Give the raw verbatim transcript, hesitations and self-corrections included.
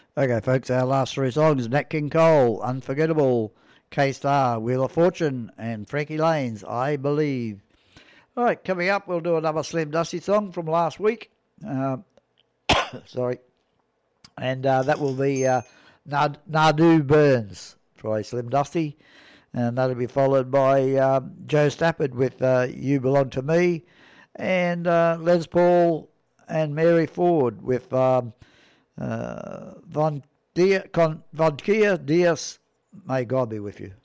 Okay, folks, our last three songs: Nat King Cole, Unforgettable, K-Star, Wheel of Fortune, and Frankie Lane's I Believe. All right, coming up, we'll do another Slim Dusty song from last week. Uh, sorry. And uh, that will be uh, Nad- Nadu Burns by Slim Dusty. And that'll be followed by um, Joe Stafford with uh, You Belong to Me. And uh, Les Paul and Mary Ford with um, uh, Von, Dia, Con, Von Kia Diaz, May God Be With You.